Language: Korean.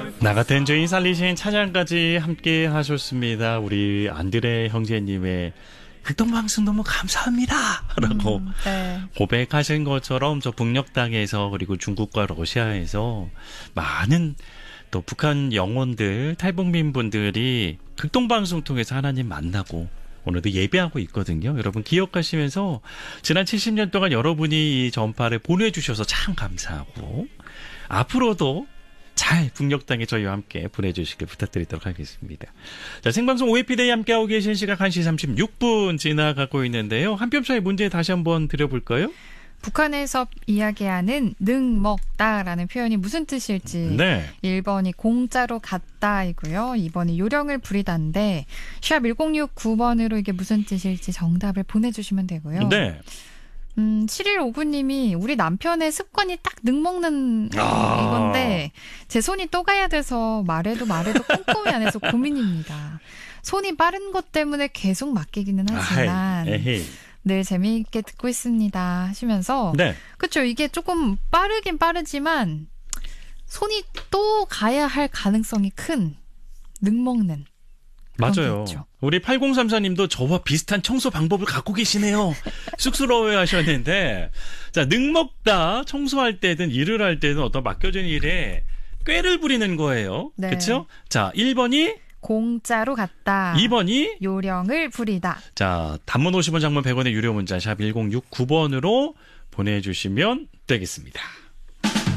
나 같은 죄인 살리신 찬양까지 함께 하셨습니다. 우리 안드레 형제님의 극동방송 너무 감사합니다 라고 네. 고백하신 것처럼 저 북녘 땅에서 그리고 중국과 러시아에서 많은 또 북한 영혼들, 탈북민 분들이 극동방송 통해서 하나님 만나고 오늘도 예배하고 있거든요. 여러분 기억하시면서 지난 70년 동안 여러분이 이 전파를 보내주셔서 참 감사하고 앞으로도 잘 북녘 땅에 저희와 함께 보내주시길 부탁드리도록 하겠습니다. 자, 생방송 OFD데이 함께하고 계신 시각 1시 36분 지나가고 있는데요. 한뼘 차이 문제 다시 한번 드려볼까요? 북한에서 이야기하는 능 먹다라는 표현이 무슨 뜻일지. 네. 1번이 공짜로 갔다이고요. 2번이 요령을 부리다인데 샵 1069번으로 이게 무슨 뜻일지 정답을 보내주시면 되고요. 네. 7159님이 우리 남편의 습관이 딱 능 먹는 이건데 제 손이 또 가야 돼서 말해도 꼼꼼히 안 해서 고민입니다. 손이 빠른 것 때문에 계속 맡기기는 하지만 늘 재미있게 듣고 있습니다 하시면서 네. 그렇죠. 이게 조금 빠르긴 빠르지만 손이 또 가야 할 가능성이 큰 능 먹는 맞아요. 우리 8034님도 저와 비슷한 청소 방법을 갖고 계시네요. 쑥스러워해 하셨는데 자, 능 먹다 청소할 때든 일을 할 때든 어떤 맡겨진 일에 꾀를 부리는 거예요. 네. 그렇죠? 자, 1번이 공짜로 갔다. 2번이 요령을 부리다. 자, 단문 50원 장문 100원의 유료 문자 샵 1069번으로 보내주시면 되겠습니다.